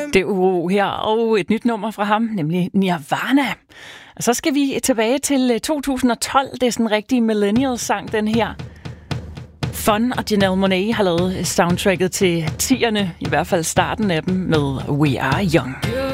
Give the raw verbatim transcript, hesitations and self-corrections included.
Det er jo her, og et nyt nummer fra ham, nemlig Nirvana. Og så skal vi tilbage til to tusind og tolv. Det er sådan en rigtig millennial-sang, den her. Fun og Janelle Monáe har lavet soundtracket til tierne, i hvert fald starten af dem, med We Are Young.